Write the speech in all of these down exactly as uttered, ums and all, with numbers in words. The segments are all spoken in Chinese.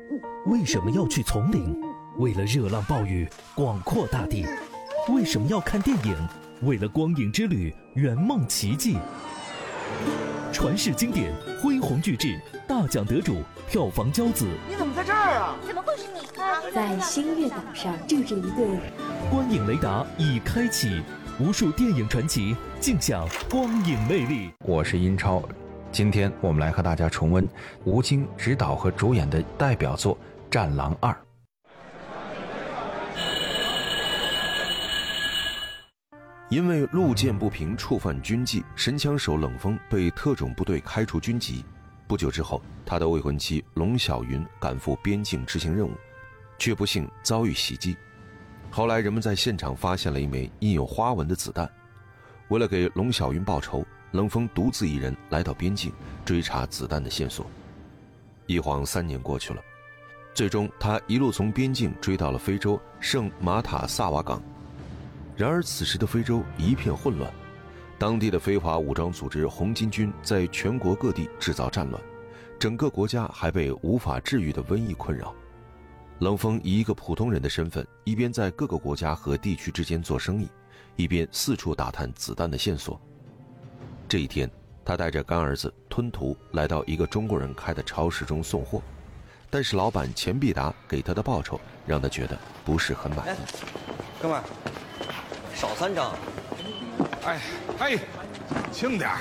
为什么要去丛林？为了热浪暴雨，广阔大地。为什么要看电影？为了光影之旅，圆梦奇迹。传世经典，恢宏巨制，大奖得主，票房骄子。 你怎么在这儿啊？ 怎么会是你啊？ 在星月岛上住着一对。 观影雷达已开启，无数电影传奇，尽享光影魅力。 我是英超，今天我们来和大家重温吴京执导和主演的代表作《战狼二》。 因为路见不平触犯军纪，神枪手冷锋被特种部队开除军籍。不久之后，他的未婚妻龙小云赶赴边境执行任务，却不幸遭遇袭击。后来人们在现场发现了一枚印有花纹的子弹。为了给龙小云报仇，冷锋独自一人来到边境追查子弹的线索。一晃三年过去了，最终他一路从边境追到了非洲圣马塔萨瓦港。然而此时的非洲一片混乱，当地的非法武装组织红巾军在全国各地制造战乱，整个国家还被无法治愈的瘟疫困扰。冷锋以一个普通人的身份，一边在各个国家和地区之间做生意，一边四处打探子弹的线索。这一天，他带着干儿子吞图来到一个中国人开的超市中送货，但是老板钱必达给他的报酬让他觉得不是很满意。 哥们儿，少三张。 哎哎，轻点儿。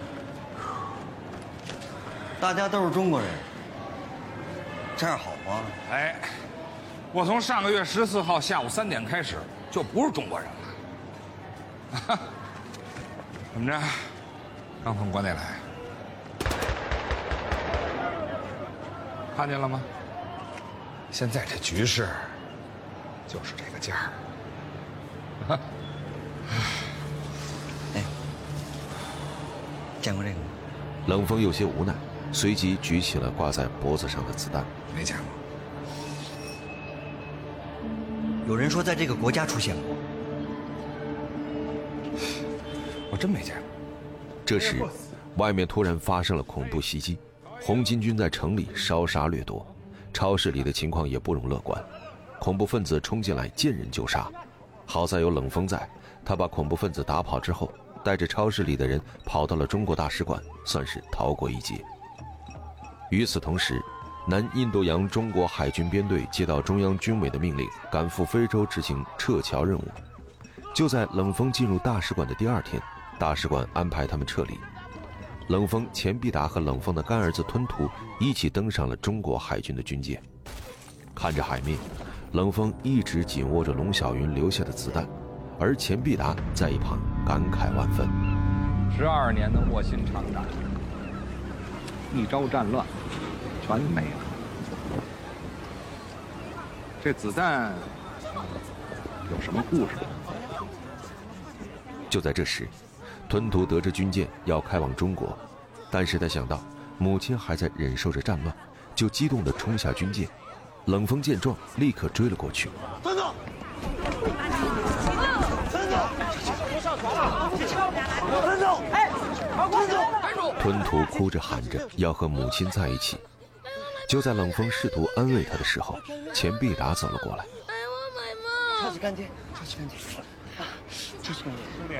大家都是中国人，这样好吗？ 哎，我从上个月十四号下午三点开始就不是中国人了。怎么着？刚从国内来，看见了吗？现在这局势就是这个价儿。 哎，见过这个吗？ 冷锋有些无奈，随即举起了挂在脖子上的子弹。 没见过。 有人说在这个国家出现过， 我真没见过。 这时，外面突然发生了恐怖袭击，红巾军在城里烧杀掠夺，超市里的情况也不容乐观，恐怖分子冲进来见人就杀。好在有冷锋在，他把恐怖分子打跑之后，带着超市里的人跑到了中国大使馆，算是逃过一劫。与此同时，南印度洋中国海军编队接到中央军委的命令，赶赴非洲执行撤侨任务。就在冷锋进入大使馆的第二天，大使馆安排他们撤离。冷锋、钱必达和冷锋的干儿子吞图一起登上了中国海军的军舰。看着海面，冷锋一直紧握着龙小云留下的子弹，而钱必达在一旁感慨万分。 十二年的卧薪尝胆，一朝战乱全没了。这子弹有什么故事？ 就在这时，吞图得知军舰要开往中国，但是他想到母亲还在忍受着战乱，就激动地冲下军舰。冷锋见状，立刻追了过去。 吞图，吞图，别上船了！吞图，哎，吞图， 吞图哭着喊着要和母亲在一起。就在冷锋试图安慰他的时候，钱必达走了过来。 哎，我买梦。 擦洗干净，擦洗干净，啊，擦洗干净，兄弟。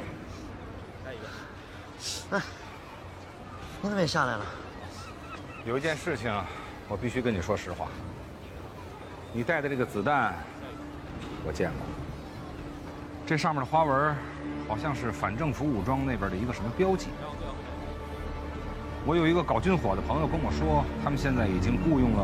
哎，你怎么也下来了？ 有一件事情，我必须跟你说实话。你带的这个子弹，我见过。这上面的花纹，好像是反政府武装那边的一个什么标记。我有一个搞军火的朋友跟我说，他们现在已经雇佣了